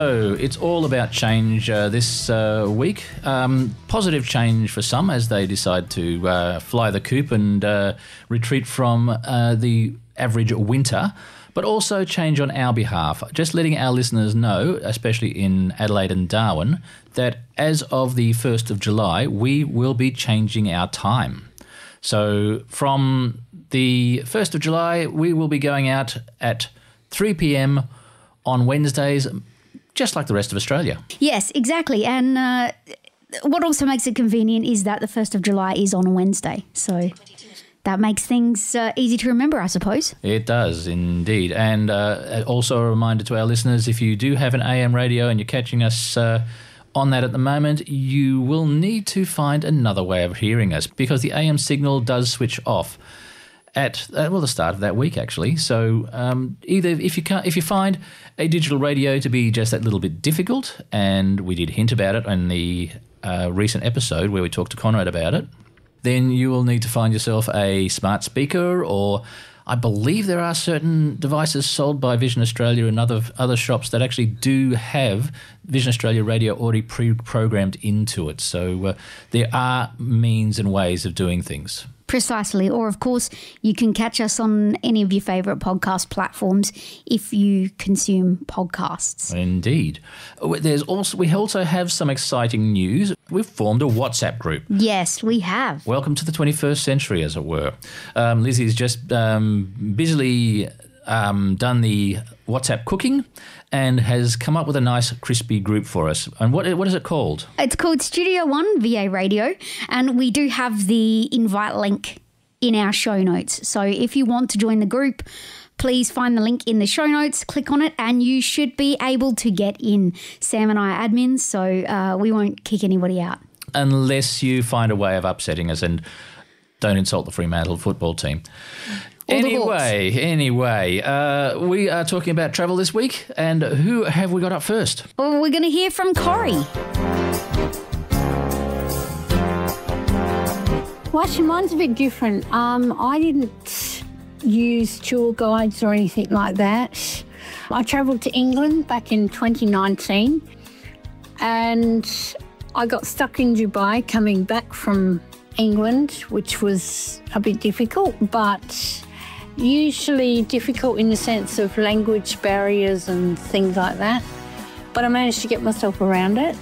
So it's all about change this week. Positive change for some as they decide to fly the coop and retreat from the average winter, but also change on our behalf. Just letting our listeners know, especially in Adelaide and Darwin, that as of the 1st of July, we will be changing our time. So from the 1st of July, we will be going out at 3 p.m. on Wednesdays, just like the rest of Australia. Yes, exactly. And what also makes it convenient is that the 1st of July is on a Wednesday. So that makes things easy to remember, I suppose. It does, indeed. And also a reminder to our listeners, if you do have an AM radio and you're catching us on that at the moment, you will need to find another way of hearing us because the AM signal does switch off at the start of that week, actually. So either if you find a digital radio to be just that little bit difficult, and we did hint about it in the recent episode where we talked to Conrad about it, then you will need to find yourself a smart speaker, or I believe there are certain devices sold by Vision Australia and other shops that actually do have Vision Australia radio already pre-programmed into it. So there are means and ways of doing things. Precisely. Or, of course, you can catch us on any of your favourite podcast platforms if you consume podcasts. Indeed. We also have some exciting news. We've formed a WhatsApp group. Yes, we have. Welcome to the 21st century, as it were. Lizzie's just busily done the WhatsApp cooking and has come up with a nice crispy group for us. And what is it called? It's called Studio One VA Radio, and we do have the invite link in our show notes. So if you want to join the group, please find the link in the show notes, click on it, and you should be able to get in. Sam and I are admins, so we won't kick anybody out. Unless you find a way of upsetting us and don't insult the Fremantle football team. Anyway, we are talking about travel this week, and who have we got up first? Well, we're going to hear from Corey. Well, actually, mine's a bit different. I didn't use tour guides or anything like that. I travelled to England back in 2019, and I got stuck in Dubai coming back from England, which was a bit difficult, but usually difficult in the sense of language barriers and things like that. But I managed to get myself around it.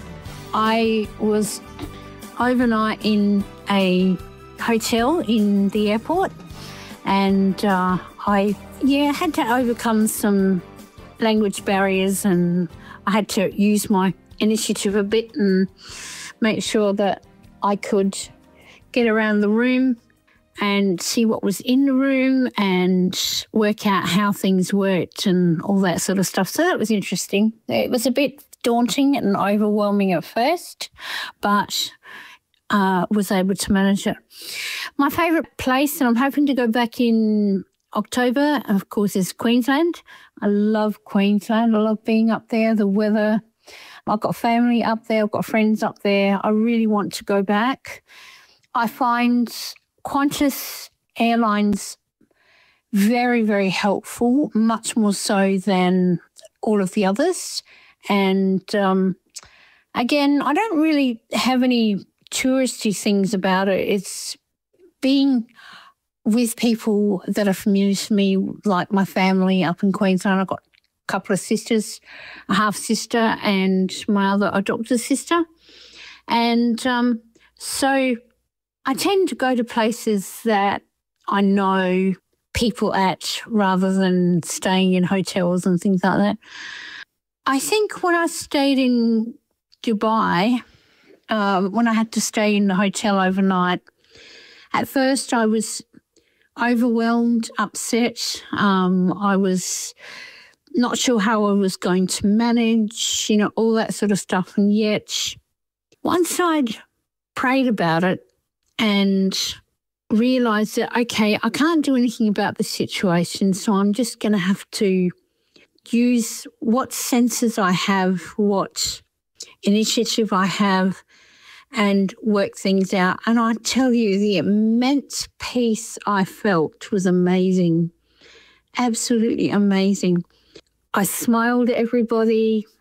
I was overnight in a hotel in the airport, and I had to overcome some language barriers, and I had to use my initiative a bit and make sure that I could get around the room and see what was in the room and work out how things worked and all that sort of stuff. So that was interesting. It was a bit daunting and overwhelming at first, but was able to manage it. My favourite place, and I'm hoping to go back in October, of course, is Queensland. I love Queensland. I love being up there, the weather. I've got family up there. I've got friends up there. I really want to go back. I find Qantas Airlines very, very helpful, much more so than all of the others. And again, I don't really have any touristy things about it. It's being with people that are familiar to me, like my family up in Queensland. I've got a couple of sisters, a half-sister and my other adopted sister. And so I tend to go to places that I know people at rather than staying in hotels and things like that. I think when I stayed in Dubai, when I had to stay in the hotel overnight, at first I was overwhelmed, upset. I was not sure how I was going to manage, all that sort of stuff. And yet once I'd prayed about it and realised that, okay, I can't do anything about the situation, so I'm just going to have to use what senses I have, what initiative I have, and work things out. And I tell you, the immense peace I felt was amazing, absolutely amazing. I smiled at everybody.